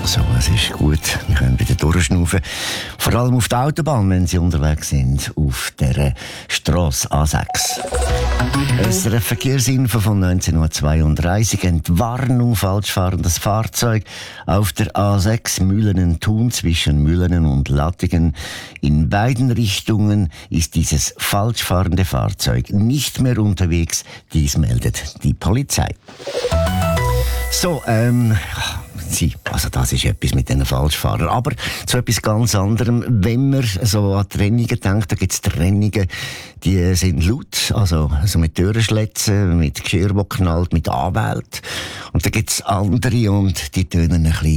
Also, es ist gut, wir können wieder durchschnaufen. Vor allem auf der Autobahn, wenn Sie unterwegs sind, auf der Strasse A6. SRF Verkehrsinfo von 19.32 Uhr. Entwarnung, falsch fahrendes Fahrzeug auf der A6 Mühlenen-Thun zwischen Mühlenen und Lattingen. In beiden Richtungen ist dieses falsch fahrende Fahrzeug nicht mehr unterwegs. Dies meldet die Polizei. So, also das ist etwas mit diesen Falschfahrern. Aber zu etwas ganz anderem. Wenn man so an Trennungen denkt, da gibt es Trennungen, die sind laut. Also mit Türenschlitzen, mit Geschirr, die knallt, mit Anwälten. Und da gibt es andere und die tönen ein bisschen